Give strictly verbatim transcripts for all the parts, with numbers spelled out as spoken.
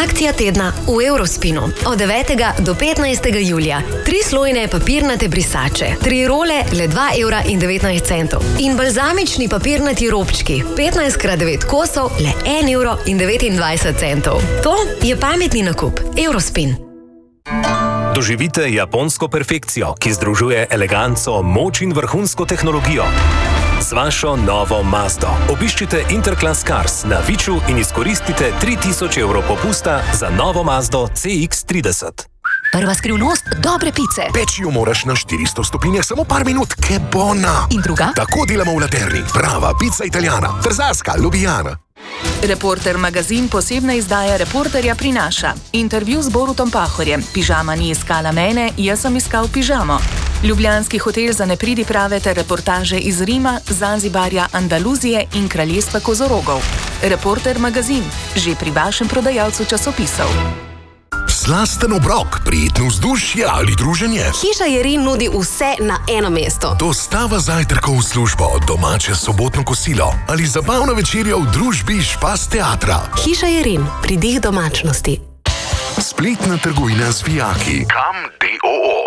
Akcija tedna v Eurospinu. Od devetega do petnajstega julija. Tri slojne papirnate brisače. Tri role le dva evra in devetnajst centov. In balzamični papirnati robčki. petnajst krat devet kosov le en evro in devetindvajset centov. To je pametni nakup. Eurospin. Doživite japonsko perfekcijo, ki združuje eleganco, moč in vrhunsko tehnologijo. Z vašo novo Mazdo obiščite Interclass Cars na Viču in izkoristite tri tisoč evrov popusta za novo Mazdo C X trideset. Prva skrivnost dobre pice. Peči jo moraš na štiristo stopinjah samo par minut, ke bona. In druga? Tako delamo v Laterni. Prava pica italijana. Trzarska, Ljubljana. Reporter magazin posebna izdaja Reporterja prinaša. Intervju z Borutom Pahorjem. Pižama ni iskala mene, jaz sem iskal pižamo. Ljubljanski hotel za nepridiprave ter reportaže iz Rima, Zanzibarja, Andaluzije in kraljestva kozorogov. Reporter magazin. Že pri vašem prodajalcu časopisov. Slasten obrok, prijetno vzdušje ali druženje. Hiša Jerin nudi vse na eno mesto. Dostava zajtrkov v službo, domače sobotno kosilo ali zabavna večerja v družbi Špas teatra. Hiša Jerin, pridih domačnosti. Spletna trgovina z vijaki. Kam D O O.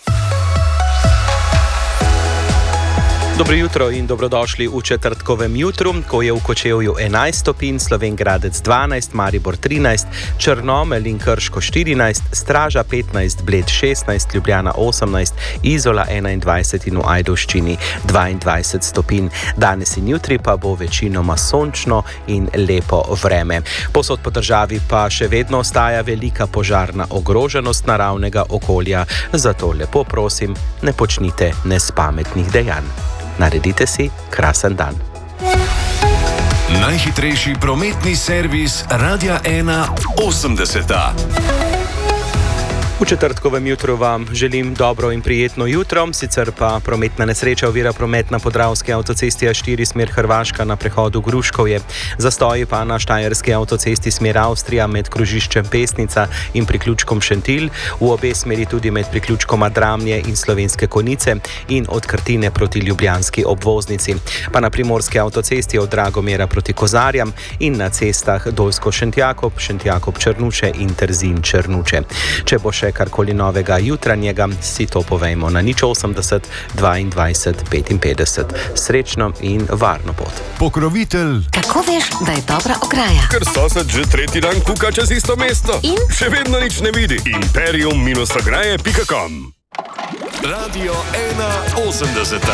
Dobro jutro in dobrodošli v četrtkovem jutru, ko je v Kočevju enajst stopinj, Slovenj Gradec dvanajst, Maribor trinajst, Črnomelj in Krško štirinajst, Straža petnajst, Bled šestnajst, Ljubljana osemnajst, Izola enaindvajset in v Ajdovščini dvaindvajset stopinj. Danes in jutri pa bo večinoma sončno in lepo vreme. Posod po državi pa še vedno ostaja velika požarna ogroženost naravnega okolja, zato lepo prosim, ne počnite nespametnih dejanj. Naredite si krasen dan. Najhitrejši prometni servis Radia ena osemdeseta. V četrtkovem jutru vam želim dobro in prijetno jutro, sicer pa prometna nesreča ovira promet na podravski avtocesti A štiri smer Hrvaška na prehodu Gruškovje. Zastoji pa na štajerski avtocesti smer Avstrija med krožiščem Pesnica in priključkom Šentilj, v obe smeri tudi med priključkoma Dramlje in Slovenske Konjice in od Krtine proti ljubljanski obvoznici. Pa na primorski avtocesti od Dragomera proti Kozarjam in na cestah Dolsko-Šentjakob, Šentjakob-Črnuče in Trzin-Črnuče. Če bo še karkoli novega jutranjega, si to povejmo na nič osemdeset, dvaindvajset, petinpetdeset. Srečno in varno pot. Pokrovitelj. Kako veš, da je dobra ograja? Ker sosed že tretji dan kuka čez isto mesto. In? Še vedno nič ne vidi. imperium minus ograje pika com. Radio ena osemdeseta.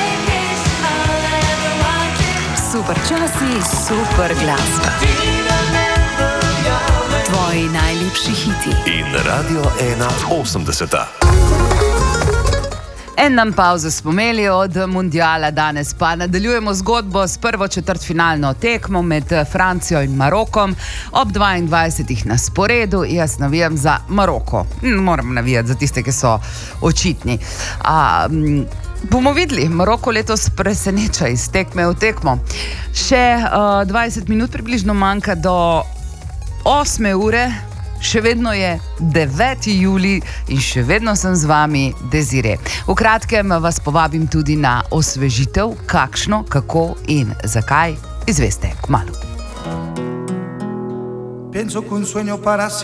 Super časi, super glasba. Tvoji najljubši hiti. In Radio ena osemdeseta. En nam pauze smo imeli od mundiala, danes pa nadaljujemo zgodbo s prvo četrtfinalno tekmo med Francijo in Marokom. Ob dvaindvajsetih na sporedu, jaz navijam za Maroko. Moram navijati za tiste, ki so očitni. A, m, bomo videli, Maroko letos preseneča iz tekme v tekmo. Še uh, dvajset minut približno manjka do osme ure, še vedno je deveti julij in še vedno sem z vami Desire. V kratkem vas povabim tudi na osvežitev, kakšno, kako in zakaj, izveste kmalu. Penso che un sogno para